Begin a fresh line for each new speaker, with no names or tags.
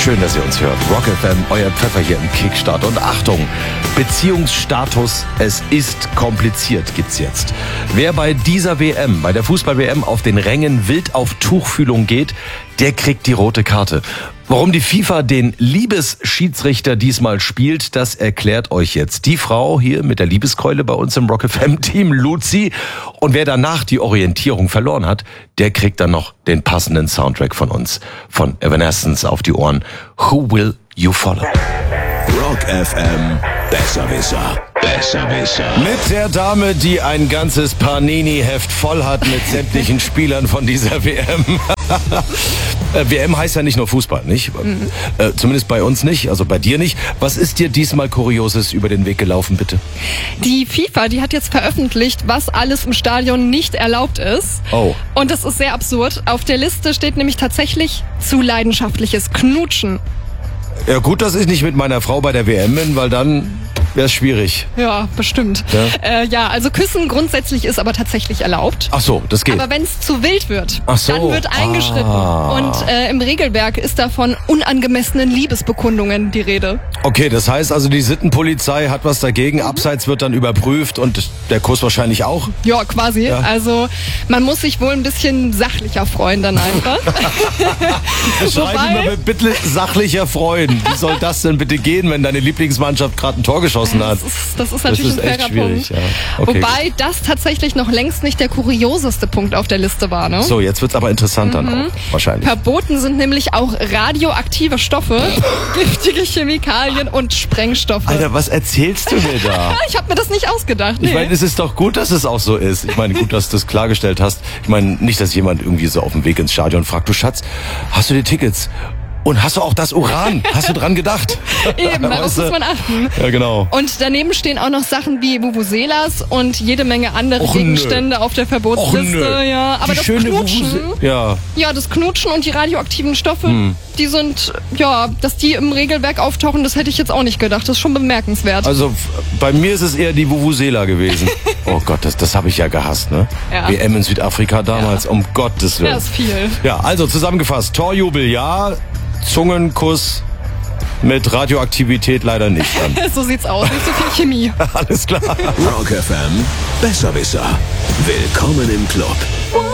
Schön, dass ihr uns hört. Rock FM, euer Pfeffer hier im Kickstart. Und Achtung, Beziehungsstatus, es ist kompliziert, gibt's jetzt. Wer bei dieser WM, bei der Fußball-WM auf den Rängen wild auf Tuchfühlung geht, der kriegt die rote Karte. Warum die FIFA den Liebesschiedsrichter diesmal spielt, das erklärt euch jetzt die Frau hier mit der Liebeskeule bei uns im Rock FM Team, Luzi. Und wer danach die Orientierung verloren hat, der kriegt dann noch den passenden Soundtrack von uns, von Evanescence auf die Ohren. Who Will You Follow?
Rock FM, Besserwisser. Besserwisser.
Mit der Dame, die ein ganzes Panini-Heft voll hat mit sämtlichen Spielern von dieser WM. WM heißt ja nicht nur Fußball, nicht? Zumindest bei uns nicht, also bei dir nicht. Was ist dir diesmal Kurioses über den Weg gelaufen, bitte?
Die FIFA, die hat jetzt veröffentlicht, was alles im Stadion nicht erlaubt ist.
Oh.
Und das ist sehr absurd. Auf der Liste steht nämlich tatsächlich zu leidenschaftliches Knutschen.
Ja, gut, dass ich nicht mit meiner Frau bei der WM bin, weil dann wäre es schwierig.
Ja, bestimmt.
Ja?
Also Küssen grundsätzlich ist aber tatsächlich erlaubt.
Ach so, das geht.
Aber wenn es zu wild wird,
Ach so.
dann wird eingeschritten. Und im Regelwerk ist da von unangemessenen Liebesbekundungen die Rede.
Okay, das heißt also, die Sittenpolizei hat was dagegen, Abseits wird dann überprüft und der Kuss wahrscheinlich auch?
Ja, quasi.
Ja.
Also man muss sich wohl ein bisschen sachlicher freuen dann einfach.
Schreib mir bitte sachlicher freuen. Wie soll das denn bitte gehen, wenn deine Lieblingsmannschaft gerade ein Tor geschossen hat?
Das ist natürlich ein fairer Punkt.
Ja. Okay,
wobei das tatsächlich noch längst nicht der kurioseste Punkt auf der Liste war. Ne?
So, jetzt wird's aber interessant dann auch, wahrscheinlich.
Verboten sind nämlich auch radioaktive Stoffe, giftige Chemikalien und Sprengstoffe.
Alter, was erzählst du mir da?
Ich habe mir das nicht ausgedacht. Nee.
Ich meine, es ist doch gut, dass es auch so ist. Ich meine, gut, dass du das klargestellt hast. Ich meine, nicht, dass jemand irgendwie so auf dem Weg ins Stadion fragt, du Schatz, hast du die Tickets? Und hast du auch das Uran? Hast du dran gedacht?
Eben, darauf muss man achten.
Ja, genau.
Und daneben stehen auch noch Sachen wie Vuvuzelas und jede Menge andere Gegenstände auf der Verbotsliste. Ja, aber
die
das
schöne
Knutschen,
ja,
das Knutschen und die radioaktiven Stoffe, die sind, dass die im Regelwerk auftauchen, das hätte ich jetzt auch nicht gedacht. Das ist schon bemerkenswert.
Also bei mir ist es eher die Vuvuzela gewesen. Oh Gott, das habe ich ja gehasst, ne?
Ja.
WM in Südafrika damals, um Gottes Willen.
Ja, ist viel.
Ja, also zusammengefasst, Torjubel ja, Zungenkuss mit Radioaktivität leider nicht.
So sieht's aus, nicht so viel Chemie.
Alles klar.
Rock FM, Besserwisser. Willkommen im Club.